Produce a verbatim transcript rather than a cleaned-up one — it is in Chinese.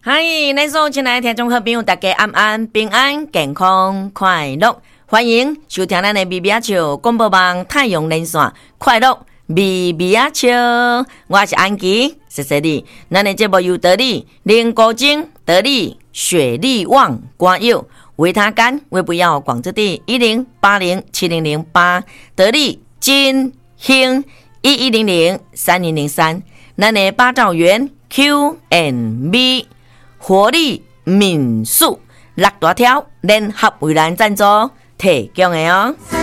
嗨，那所亲爱的听众朋友，大家安安平安健康快乐，欢迎收听咱的咪咪仔笑广播网太阳连线快乐咪咪仔笑，我是安琪，谢谢你。咱的节目由得力林国精、得力雪力旺瓜柚、维他干、维不要广之地一零八零七零零八，得力金兴一一零零三零零三，咱的八兆元 Q and B。活力民宿六大条联合为咱赞助提供的哦。